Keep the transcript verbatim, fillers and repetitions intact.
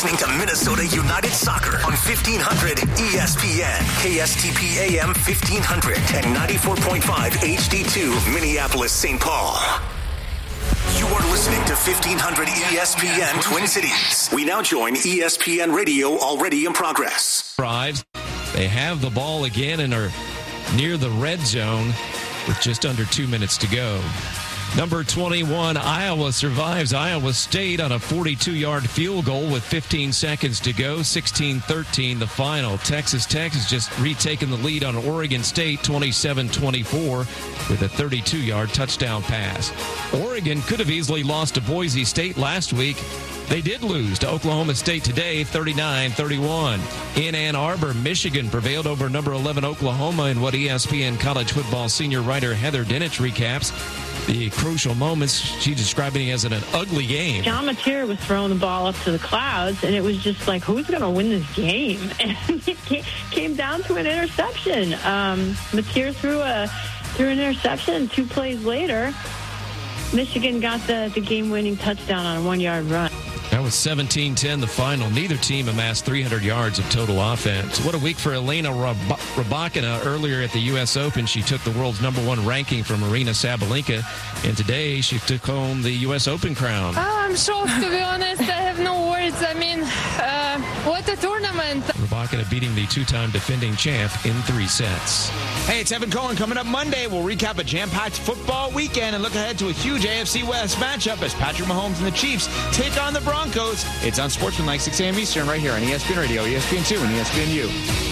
listening to Minnesota United Soccer on fifteen hundred E S P N, K S T P A M fifteen hundred, and ninety-four point five H D two, Minneapolis, Saint Paul. You are listening to fifteen hundred E S P N Twin Cities. We now join E S P N Radio, already in progress. Drives. They have the ball again and are near the red zone with just under two minutes to go. Number twenty-one, Iowa survives Iowa State on a forty-two-yard field goal with fifteen seconds to go. sixteen thirteen the final. Texas Tech has just retaken the lead on Oregon State twenty-seven twenty-four with a thirty-two-yard touchdown pass. Oregon could have easily lost to Boise State last week. They did lose to Oklahoma State today, thirty-nine thirty-one. In Ann Arbor, Michigan prevailed over number eleven Oklahoma in what E S P N college football senior writer Heather Dinich recaps the crucial moments she describing as an, an ugly game. John Mateer was throwing the ball up to the clouds, and it was just like, who's going to win this game? And it came down to an interception. Um, Mateer threw a threw an interception. Two plays later, Michigan got the, the game-winning touchdown on a one-yard run. That was seventeen ten the final. Neither team amassed three hundred yards of total offense. What a week for Elena Rybakina. Earlier at the U S Open, she took the world's number one ranking from Marina Sabalenka, and today she took home the U S Open crown. Oh, I'm shocked, to be honest. I have no words. I mean, uh, what a tournament. Rybakina beating the two-time defending champ in three sets. Hey, it's Evan Cohen. Coming up Monday, we'll recap a jam-packed football weekend and look ahead to a huge A F C West matchup as Patrick Mahomes and the Chiefs take on the Broncos. It's on Sportsmanlike, six a.m. Eastern, right here on E S P N Radio, E S P N two, and E S P N U.